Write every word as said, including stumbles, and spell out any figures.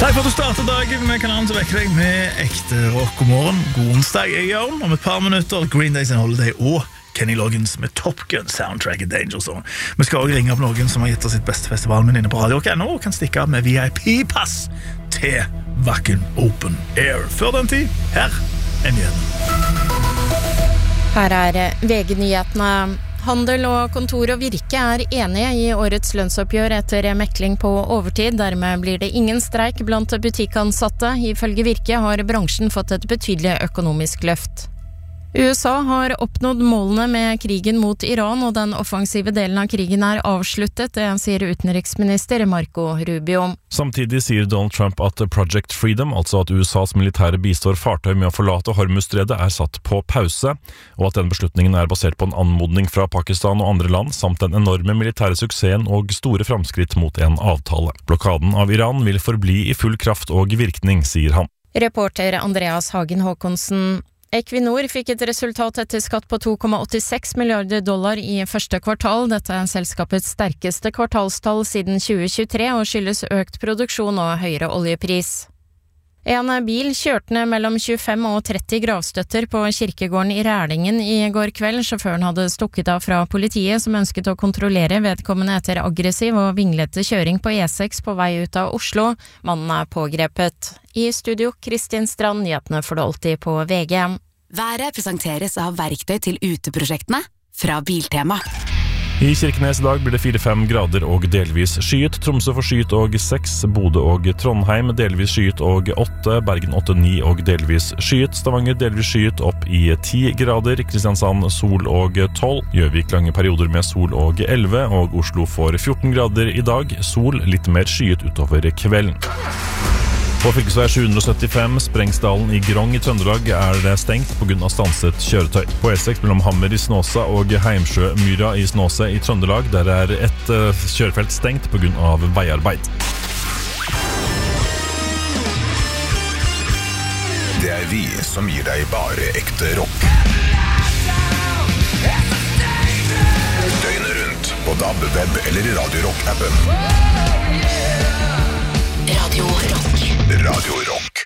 Takk for at du startet dagen med kanalen til vekker deg med ekte rock. God morgen, god onsdag, jeg gjør om et par minutter Green Days and Holiday og Kenny Loggins med Top Gun soundtracket Danger Zone. Vi skal også ringe opp noen som har gitt oss sitt beste festivalmen inne på radio og nå kan stikke av med V I P-pass til Wacken Open Air. Før den tid, her er nyhetene. Her er V G-nyhetene. Handel og kontor og virke er enige i årets lønnsoppgjør etter mekling på overtid. Dermed blir det ingen streik blant butikkansatte. Ifølge virke har bransjen fått et betydelig økonomisk løft. U S A har oppnådd målene med krigen mot Iran, og den offensive delen av krigen er avsluttet, det sier utenriksminister Marco Rubio. Samtidig sier Donald Trump at Project Freedom, altså at U S A's militære bistår fartøy med å forlate Hormuzstredet, er satt på pause, og at den beslutningen er basert på en anmodning fra Pakistan og andre land, samt den enorme militære suksessen og store framskritt mot en avtale. Blokaden av Iran vil forbli i full kraft og virkning, sier han. Reporter Andreas Hagen Håkonsen. Equinor fikk et resultat etter skatt på to komma åttiseks milliarder dollar i første kvartal. Dette er selskapets sterkeste kvartalstall siden tjue tjuetre og skyldes økt produksjon og høyere oljepris. En bil kjørte ned mellom tjuefem og tretti gravstøtter på kirkegården i Rælingen i går kveld. Sjåføren hadde stukket av fra politiet som ønsket å kontrollere vedkommende etter aggressiv og vinglete kjøring på E seks på vei ut av Oslo. Mannen er pågrepet. I studio, Kristin Strand, nyhetene får du alltid på V G. Været presenteres av verktøy til uteprosjektene fra Biltema. I Kirkenes i dag blir det fire fem grader og delvis skyet. Tromsø får skyet og seks, Bodø og Trondheim delvis skyet og åtte, Bergen åtte ni og delvis skyet, Stavanger delvis skyet opp i ti grader, Kristiansand sol og tolv, Gjøvik lange perioder med sol og elleve, og Oslo får fjorten grader i dag, sol litt mer skyet utover kvelden. På fylkesvei sju syttifem, Sprengsdalen i Grong i Trøndelag, er det stengt på grunn av stanset kjøretøy. På E seks mellom Hammer i Snåsa og Heimsjømyra i Snåsa i Trøndelag, der er et uh, kjørefelt stengt på grunn av veiarbeid. Det er vi som gir deg bare ekte rock. Døgnet rundt på D A B, web eller i Radio Rock-appen. Radio Rock. Radio Rock.